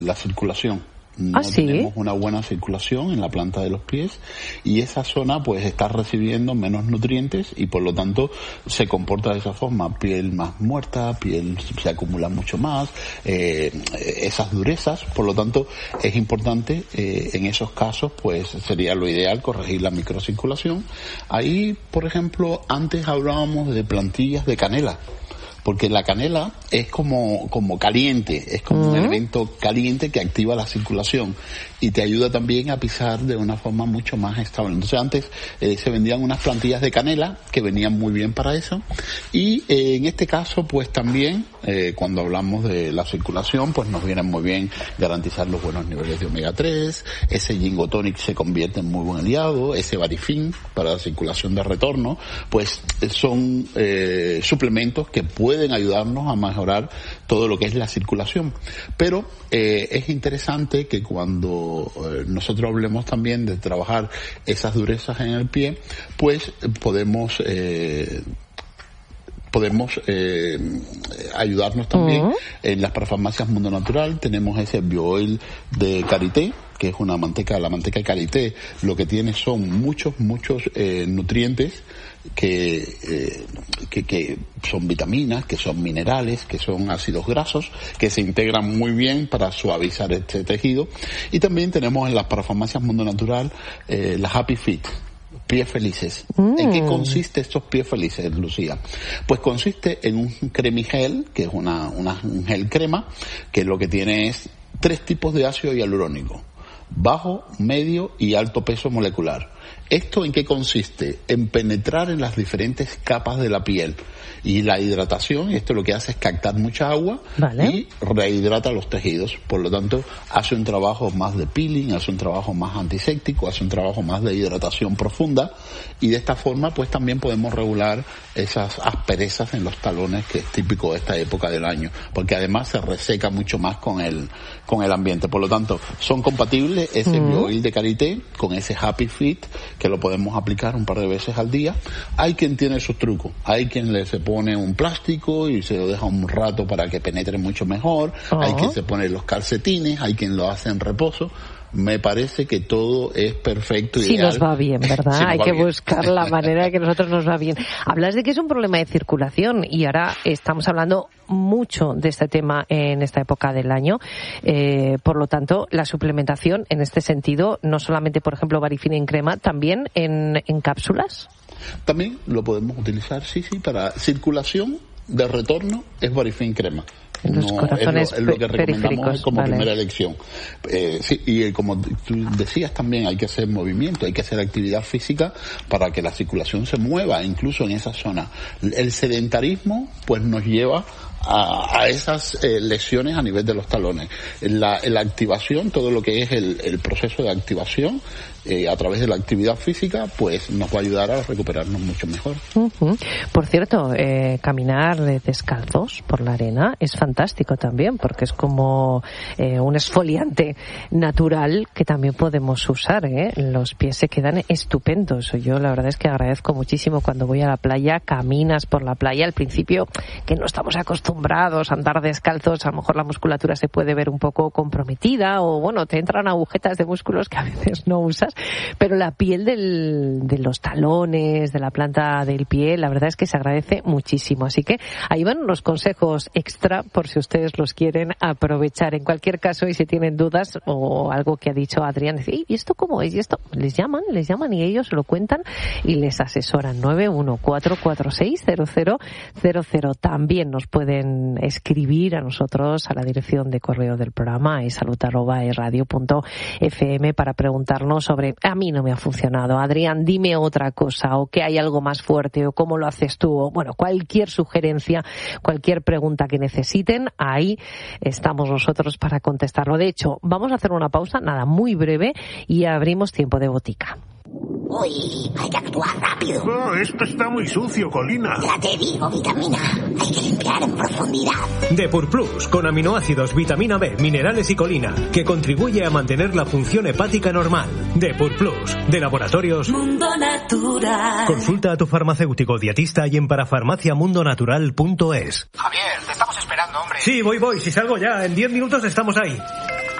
la circulación. No tenemos una buena circulación en la planta de los pies y esa zona pues está recibiendo menos nutrientes y por lo tanto se comporta de esa forma, piel más muerta, piel se acumula mucho más, esas durezas, por lo tanto es importante en esos casos pues sería lo ideal corregir la microcirculación. Ahí, por ejemplo, antes hablábamos de plantillas de canela, porque la canela es como caliente, es como un elemento caliente que activa la circulación y te ayuda también a pisar de una forma mucho más estable. Entonces antes se vendían unas plantillas de canela que venían muy bien para eso y en este caso pues también cuando hablamos de la circulación pues nos viene muy bien garantizar los buenos niveles de omega 3, ese Gingotonic se convierte en muy buen aliado, ese Barifin para la circulación de retorno, pues son suplementos que pueden ayudarnos a mejorar todo lo que es la circulación. Pero es interesante que cuando nosotros hablemos también de trabajar esas durezas en el pie, pues podemos ayudarnos también en las parafarmacias Mundo Natural. Tenemos ese BioOil de Karité, que es la manteca de Karité. Lo que tiene son muchos nutrientes que son vitaminas, que son minerales, que son ácidos grasos, que se integran muy bien para suavizar este tejido. Y también tenemos en las parafarmacias Mundo Natural las Happy Feet, pies felices. ¿En qué consiste estos pies felices, Lucía? Pues consiste en un cremigel, que es un gel crema, que lo que tiene es 3 tipos de ácido hialurónico: bajo, medio y alto peso molecular. ¿Esto en qué consiste? En penetrar en las diferentes capas de la piel. Y la hidratación, esto lo que hace es captar mucha agua y rehidrata los tejidos. Por lo tanto, hace un trabajo más de peeling, hace un trabajo más antiséptico, hace un trabajo más de hidratación profunda. Y de esta forma, pues también podemos regular esas asperezas en los talones, que es típico de esta época del año. Porque además se reseca mucho más con el ambiente. Por lo tanto, son compatibles ese BioOil de Karité con ese Happy Feet, que lo podemos aplicar un par de veces al día. Hay quien tiene sus trucos. Hay quien se pone un plástico y se lo deja un rato para que penetre mucho mejor. Hay quien se pone los calcetines, hay quien lo hace en reposo. Me parece que todo es perfecto y ideal. Sí nos va bien, ¿verdad? Sí, hay que buscar la manera de que a nosotros nos va bien. Hablas de que es un problema de circulación y ahora estamos hablando mucho de este tema en esta época del año. Por lo tanto, la suplementación en este sentido, no solamente, por ejemplo, Barifin en crema, también en cápsulas. También lo podemos utilizar, sí, para circulación de retorno es Barifin crema. Los corazones es lo que recomendamos como primera elección. Sí, y como tú decías también, hay que hacer movimiento, hay que hacer actividad física para que la circulación se mueva, incluso en esa zona. El sedentarismo pues nos lleva a esas lesiones a nivel de los talones. La activación, todo lo que es el proceso de activación a través de la actividad física, pues nos va a ayudar a recuperarnos mucho mejor. Por cierto, caminar descalzos por la arena es fantástico también, porque es como un exfoliante natural que también podemos usar. Los pies se quedan estupendos. Yo la verdad es que agradezco muchísimo cuando voy a la playa, caminas por la playa. Al principio, que no estamos acostumbrados a andar descalzos, a lo mejor la musculatura se puede ver un poco comprometida o bueno, te entran agujetas de músculos que a veces no usas, pero la piel de los talones, de la planta del pie, la verdad es que se agradece muchísimo. Así que ahí van unos consejos extra por si ustedes los quieren aprovechar. En cualquier caso, y si tienen dudas o algo que ha dicho Adrián, ¿y esto cómo es? ¿Y esto? Les llaman y ellos lo cuentan y les asesoran. 914460000. También nos pueden escribir a nosotros a la dirección de correo del programa salud@radio.fm para preguntarnos sobre a mí no me ha funcionado, Adrián, dime otra cosa, o que hay algo más fuerte, o cómo lo haces tú, o bueno, cualquier sugerencia, cualquier pregunta que necesiten, ahí estamos nosotros para contestarlo. De hecho, vamos a hacer una pausa, nada, muy breve, y abrimos tiempo de botica. Uy, hay que actuar rápido. Oh, esto está muy sucio, Colina. Ya te digo, vitamina. Hay que limpiar en profundidad. Depur Plus, con aminoácidos, vitamina B, minerales y colina, que contribuye a mantener la función hepática normal. Depur Plus, de Laboratorios Mundo Natural. Consulta a tu farmacéutico dietista y en parafarmaciamundonatural.es. Javier, te estamos esperando, hombre. Sí, voy. Si salgo ya, en 10 minutos estamos ahí.